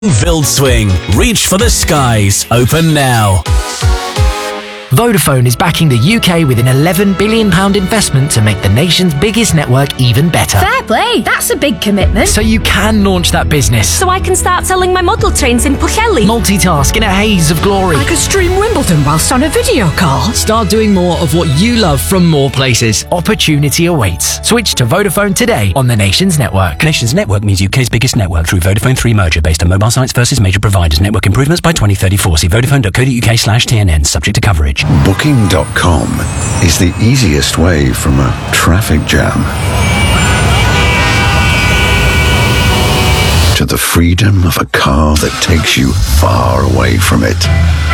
Wildswing. Reach for the skies. Open now. Vodafone is backing the UK with an £11 billion investment to make the nation's biggest network even better. Fair play, that's a big commitment. So you can launch that business. So I can start selling my model trains in Pwllheli. Multitask in a haze of glory. I could stream Wimbledon whilst on a video call. Start doing more of what you love from more places. Opportunity awaits. Switch to Vodafone today on the nation's network. Nation's network means UK's biggest network through Vodafone 3 merger based on mobile sites versus major providers. Network improvements by 2034. See vodafone.co.uk/TNN. Subject to coverage. Booking.com is the easiest way from a traffic jam to the freedom of a car that takes you far away from it.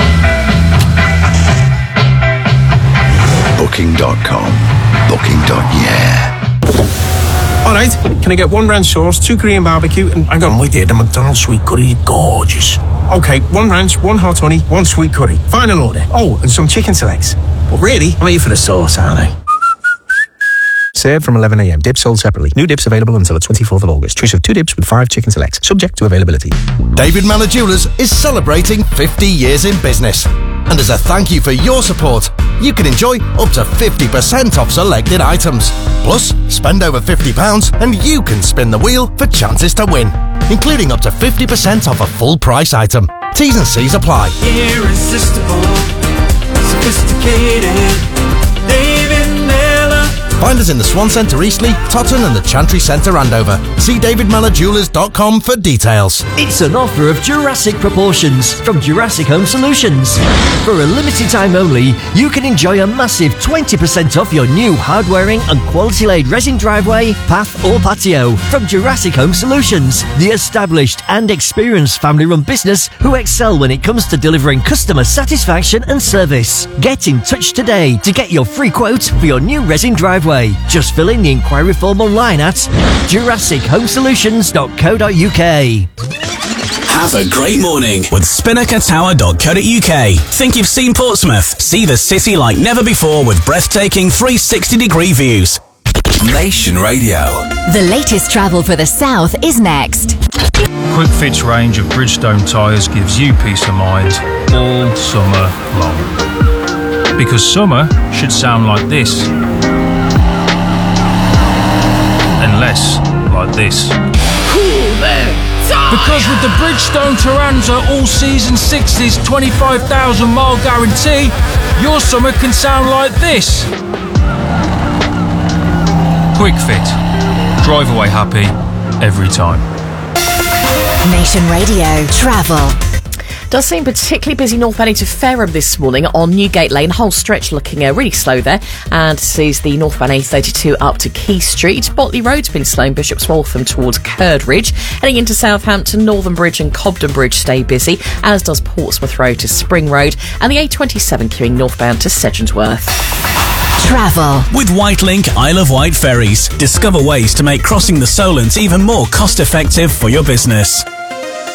Booking.com. Booking.yeah. Alright, can I get 1 ranch sauce, 2 Korean barbecue, and hang on, wait there, the McDonald's sweet curry is gorgeous. Okay, 1 ranch, 1 hot honey, 1 sweet curry. Final order. Oh, and some chicken selects. But really, I'm here for the sauce, aren't I? Served from 11 a.m. Dips sold separately. New dips available until the 24th of August. Choice of 2 dips with 5 chicken selects. Subject to availability. David Mellor Jewellers is celebrating 50 years in business. And as a thank you for your support, you can enjoy up to 50% off selected items. Plus, spend over £50 and you can spin the wheel for chances to win, including up to 50% off a full price item. T's and C's apply. Irresistible, sophisticated, David Mellor. Find us in the Swan Centre Eastleigh, Totton and the Chantry Centre Andover. See davidmellorjewellers.com for details. It's an offer of Jurassic proportions from Jurassic Home Solutions. For a limited time only, you can enjoy a massive 20% off your new hard-wearing and quality-laid resin driveway, path or patio from Jurassic Home Solutions, the established and experienced family-run business who excel when it comes to delivering customer satisfaction and service. Get in touch today to get your free quote for your new resin driveway. Just fill in the inquiry form online at jurassichomesolutions.co.uk. Have a great morning with spinnakertower.co.uk. Think you've seen Portsmouth? See the city like never before with breathtaking 360-degree views. Nation Radio. The latest travel for the south is next. Quick Fit's range of Bridgestone tyres gives you peace of mind all summer long. Because summer should sound like this. And less like this. Because with the Bridgestone Turanza all-season 60s 25,000 mile guarantee, your summer can sound like this. Quick Fit. Drive away happy every time. Nation Radio Travel. Does seem particularly busy northbound into Fareham this morning on Newgate Lane. Whole stretch looking really slow there. And sees the northbound A32 up to Key Street. Botley Road's been slow in Bishop's Waltham towards Curdridge. Heading into Southampton, Northern Bridge and Cobden Bridge stay busy, as does Portsmouth Road to Spring Road. And the A27 queuing northbound to Sedgensworth. Travel. With Whitelink Isle of Wight ferries, discover ways to make crossing the Solent even more cost-effective for your business.